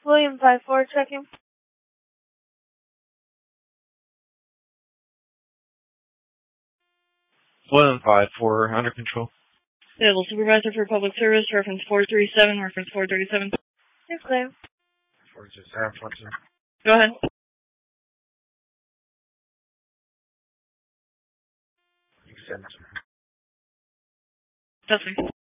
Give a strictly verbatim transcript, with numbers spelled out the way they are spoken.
William five four checking. William five four, under control. Available Supervisor for Public Service, reference four three seven, reference four thirty-seven. You're clear. four two seven, four two. Go ahead. Testing.